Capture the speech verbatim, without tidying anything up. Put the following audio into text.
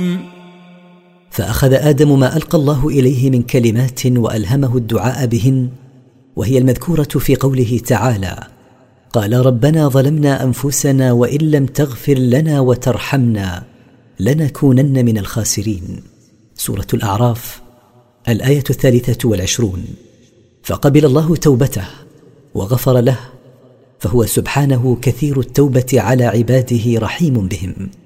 فأخذ آدم ما ألقى الله إليه من كلمات وألهمه الدعاء بهن، وهي المذكورة في قوله تعالى: قال ربنا ظلمنا أنفسنا وإن لم تغفر لنا وترحمنا لنكونن من الخاسرين. سورة الأعراف الآية الثالثة والعشرون. فقبل الله توبته وغفر له، فهو سبحانه كثير التوبة على عباده رحيم بهم.